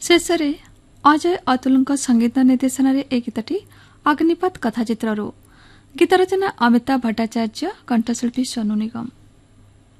शेषରେ अजय अतुलଙ୍କ संगीत निर्देशनाରେ ए गीतटी अग्निपथ कथाचित्रରୁ गीत रचना अमिताभ भट्टाचार्य कंठशिल्पी सोनू निगम।